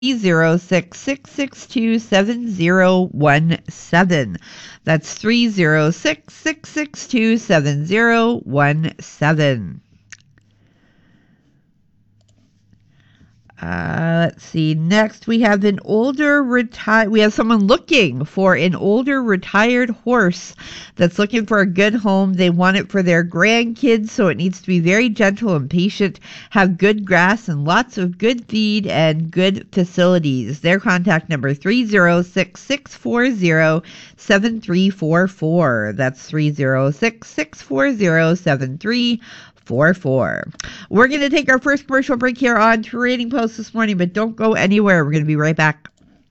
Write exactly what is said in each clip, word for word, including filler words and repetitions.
zero six, six six two, seven zero one seven. That's three zero six, six six two, seven zero one seven. Uh, let's see. Next, we have an older retired. We have someone looking for an older retired horse that's looking for a good home. They want it for their grandkids, so it needs to be very gentle and patient, have good grass and lots of good feed and good facilities. Their contact number three zero six, six four zero, seven three four four. That's three zero six, six four zero, seven three four four. We're going to take our first commercial break here on Trading Post this morning, but don't go anywhere. We're going to be right back.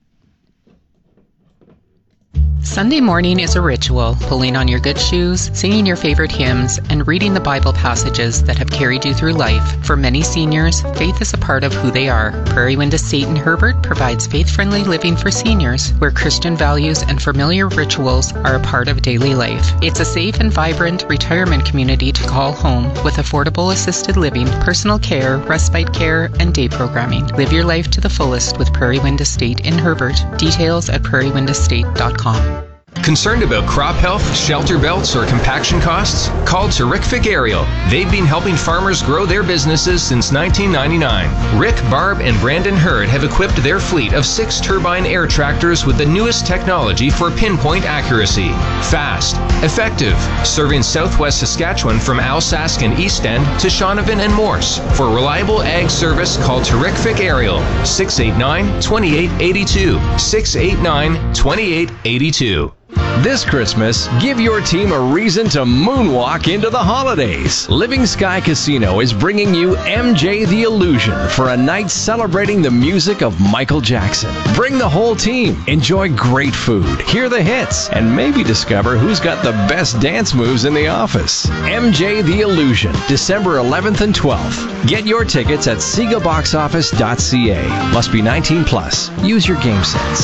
Sunday morning is a ritual, pulling on your good shoes, singing your favorite hymns, and reading the Bible passages that have carried you through life. For many seniors, faith is a part of who they are. Prairie Wind Estate in Herbert provides faith-friendly living for seniors, where Christian values and familiar rituals are a part of daily life. It's a safe and vibrant retirement community to call home, with affordable assisted living, personal care, respite care, and day programming. Live your life to the fullest with Prairie Wind Estate in Herbert. Details at prairie wind estate dot com. Concerned about crop health, shelter belts, or compaction costs? Call Terrific Aerial. They've been helping farmers grow their businesses since nineteen ninety-nine. Rick, Barb, and Brandon Hurd have equipped their fleet of six turbine air tractors with the newest technology for pinpoint accuracy. Fast, effective, serving southwest Saskatchewan from Alsask and East End to Shaunavon and Morse. For reliable ag service, call Terrific Aerial, six eight nine, two eight eight two, six eight nine, two eight eight two. This Christmas, give your team a reason to moonwalk into the holidays. Living Sky Casino is bringing you M J the Illusion for a night celebrating the music of Michael Jackson. Bring the whole team, enjoy great food, hear the hits, and maybe discover who's got the best dance moves in the office. M J the Illusion, December eleventh and twelfth. Get your tickets at sega box office dot c a. Must be nineteen plus. Use your game sense.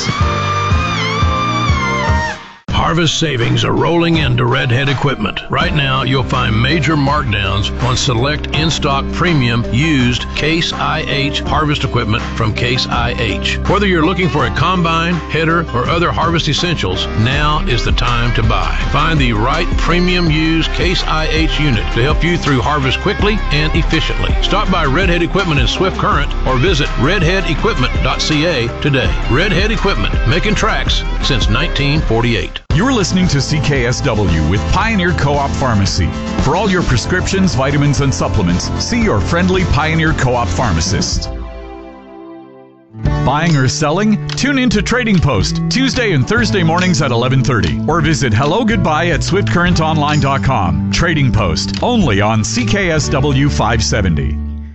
Harvest savings are rolling into Redhead Equipment. Right now, you'll find major markdowns on select in-stock premium used Case I H harvest equipment from Case I H. Whether you're looking for a combine, header, or other harvest essentials, now is the time to buy. Find the right premium used Case I H unit to help you through harvest quickly and efficiently. Stop by Redhead Equipment in Swift Current or visit redhead equipment dot c a today. Redhead Equipment, making tracks since nineteen forty-eight. You're listening to C K S W with Pioneer Co-op Pharmacy. For all your prescriptions, vitamins, and supplements, see your friendly Pioneer Co-op pharmacist. Buying or selling? Tune in to Trading Post, Tuesday and Thursday mornings at eleven thirty. Or visit hello goodbye at swift current online dot com. Trading Post, only on C K S W five seventy.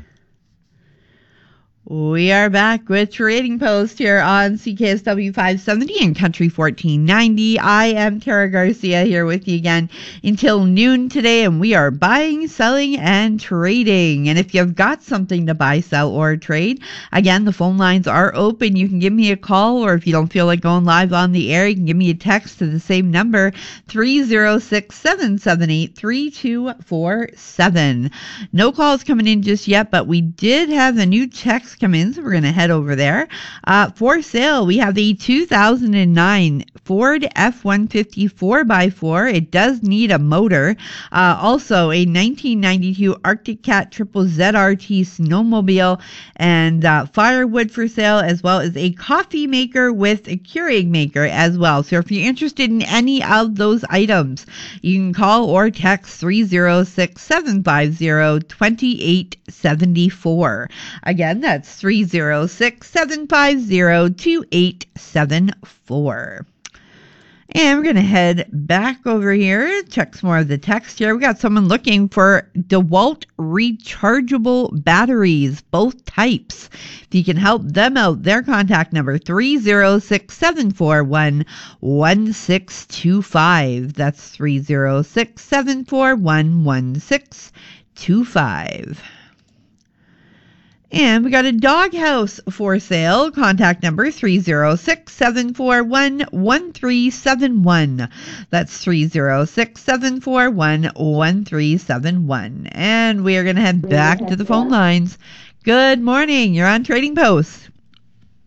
We are back with Trading Post here on C K S W five seventy and Country fourteen ninety. I am Tara Garcia here with you again until noon today, and we are buying, selling, and trading. And if you've got something to buy, sell, or trade, again, the phone lines are open. You can give me a call, or if you don't feel like going live on the air, you can give me a text to the same number, three zero six, seven seven eight, three two four seven. No calls coming in just yet, but we did have a new text come in, so we're going to head over there. Uh, for sale, we have a two thousand nine Ford F one fifty four by four. It does need a motor. Uh, also, a nineteen ninety-two Arctic Cat Triple Z R T snowmobile and uh, firewood for sale, as well as a coffee maker with a Keurig maker as well. So if you're interested in any of those items, you can call or text three zero six, seven five zero, two eight seven four. Again, that's three zero six, seven five zero, two eight seven four. And we're going to head back over here, check some more of the text here. We got someone looking for DeWalt rechargeable batteries, both types. If you can help them out, their contact number, three zero six, seven four one, one six two five. That's three zero six, seven four one, one six two five. And we got a doghouse for sale. Contact number three zero six, seven four one, one three seven one. That's three zero six, seven four one, one three seven one. And we are going to head back to the phone lines. Good morning. You're on Trading Post.